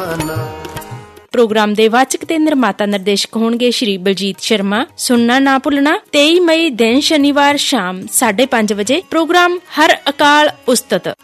Programme ਦੇ ਵਾਚਕ ਤੇ ਨਿਰਮਾਤਾ ਨਿਰਦੇਸ਼ਕ ਹੋਣਗੇ ਸ਼੍ਰੀ ਬਲਜੀਤ ਸ਼ਰਮਾ। ਸੁਣਨਾ ਨਾ ਭੁੱਲਣਾ 23 ਮਈ ਦਿਨ ਸ਼ਨੀਵਾਰ ਸ਼ਾਮ 5:30 ਵਜੇ ਪ੍ਰੋਗਰਾਮ ਹਰ ਅਕਾਲ ਉਸਤਤ।